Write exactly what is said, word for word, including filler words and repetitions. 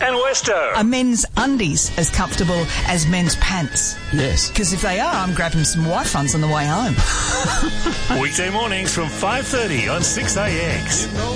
and Westo. Are men's undies as comfortable as men's pants? Yes. Because if they are, I'm grabbing some Y-funds on the way home. Weekday mornings from five thirty on six A X.